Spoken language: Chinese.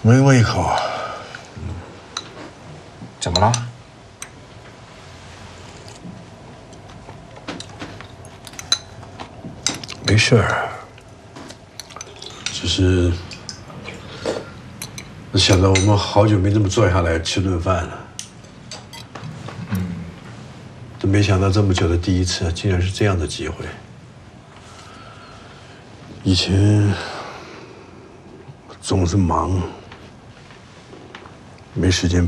没胃口。 怎么了？ 没事儿，只是想到我们好久没这么坐下来吃顿饭了。都没想到这么久的第一次，竟然是这样的机会。以前总是忙，没时间